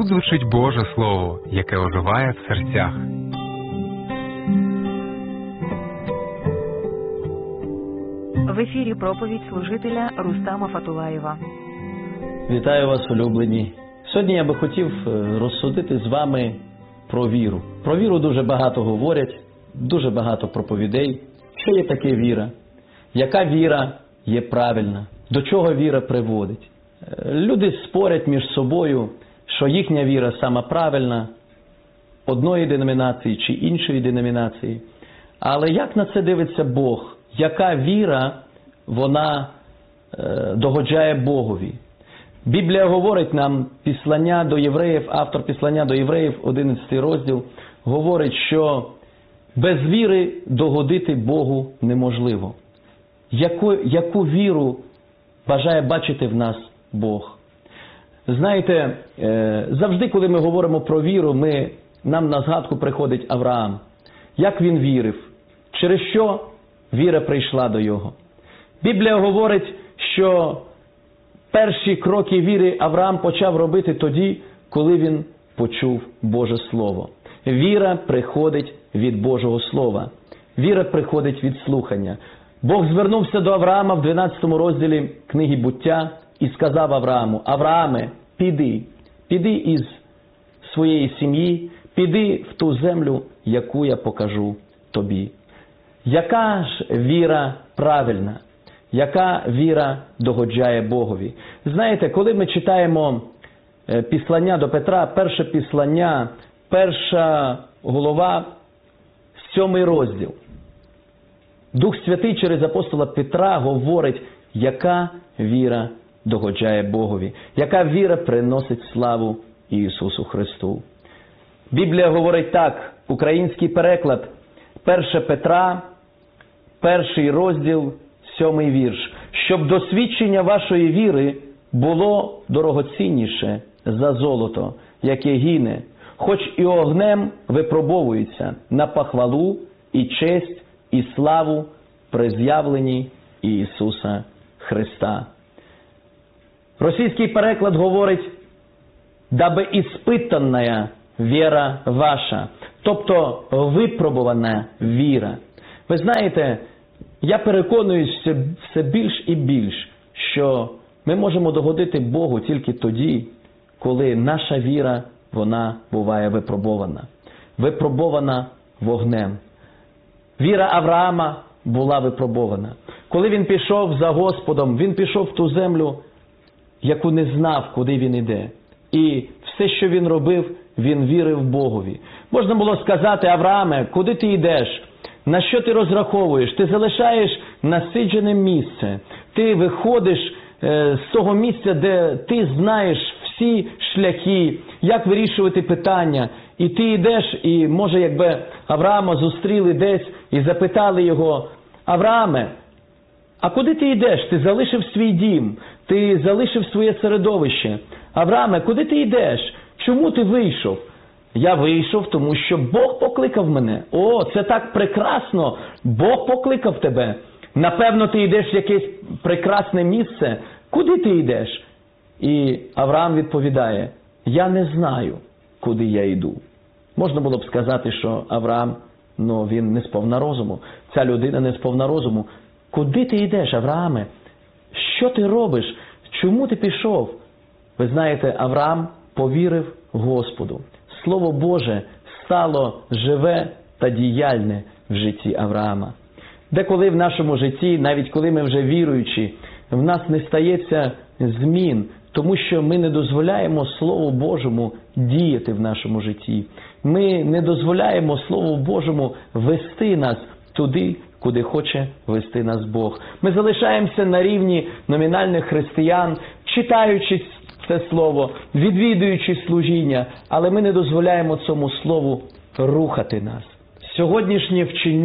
Тут звучить Боже Слово, яке оживає в серцях. В ефірі проповідь служителя Рустама Фатулаєва. Вітаю вас, улюблені. Сьогодні я би хотів розсудити з вами про віру. Про віру дуже багато говорять, дуже багато проповідей. Що є таке віра? Яка віра є правильна? До чого віра приводить? Люди спорять між собою, що їхня віра сама правильна, одної деномінації чи іншої деномінації. Але як на це дивиться Бог? Яка віра, вона догоджає Богові? Біблія говорить нам, післання до євреїв, автор післання до євреїв, 11 розділ, говорить, що без віри догодити Богу неможливо. Яку віру бажає бачити в нас Бог? Знаєте, завжди, коли ми говоримо про віру, нам на згадку приходить Авраам. Як він вірив? Через що віра прийшла до його? Біблія говорить, що перші кроки віри Авраам почав робити тоді, коли він почув Боже Слово. Віра приходить від Божого Слова. Віра приходить від слухання. Бог звернувся до Авраама в 12 розділі книги Буття і сказав Аврааму: «Аврааме, піди із своєї сім'ї, піди в ту землю, яку я покажу тобі». Яка ж віра правильна? Яка віра догоджає Богові? Знаєте, коли ми читаємо післання до Петра, перше післання, 1 глава, 7 розділ. Дух Святий через апостола Петра говорить, яка віра догоджає Богові, яка віра приносить славу Ісусу Христу. Біблія говорить так, український переклад, 1 Петра, 1 розділ, 7 вірш. «Щоб досвідчення вашої віри було дорогоцінніше за золото, яке гине, хоч і огнем випробовується на похвалу і честь і славу при з'явленні Ісуса Христа». Російський переклад говорить «даби іспитанная віра ваша», тобто випробувана віра. Ви знаєте, я переконуюсь все більш і більш, що ми можемо догодити Богу тільки тоді, коли наша віра, вона буває випробована. Випробована вогнем. Віра Авраама була випробована. Коли він пішов за Господом, він пішов в ту землю, яку не знав, куди він іде. І все, що він робив, він вірив Богові. Можна було сказати: «Аврааме, куди ти йдеш? На що ти розраховуєш? Ти залишаєш насиджене місце. Ти виходиш з того місця, де ти знаєш всі шляхи, як вирішувати питання. І ти йдеш, і може якби Авраама зустріли десь і запитали його: Аврааме, а куди ти йдеш? Ти залишив свій дім, ти залишив своє середовище. Аврааме, куди ти йдеш? Чому ти вийшов? Я вийшов, тому що Бог покликав мене. О, це так прекрасно! Бог покликав тебе. Напевно, ти йдеш в якесь прекрасне місце. Куди ти йдеш? І Авраам відповідає: я не знаю, куди я йду. Можна було б сказати, що Авраам, він не сповна розуму. Ця людина не сповна розуму. Куди ти йдеш, Аврааме? Що ти робиш? Чому ти пішов? Ви знаєте, Авраам повірив Господу. Слово Боже стало живе та діяльне в житті Авраама. Деколи в нашому житті, навіть коли ми вже віруючі, в нас не стається змін, тому що ми не дозволяємо Слову Божому діяти в нашому житті. Ми не дозволяємо Слову Божому вести нас туди, куди хоче вести нас Бог. Ми залишаємося на рівні номінальних християн, читаючи це Слово, відвідуючи служіння, але ми не дозволяємо цьому Слову рухати нас. Сьогоднішнє вчення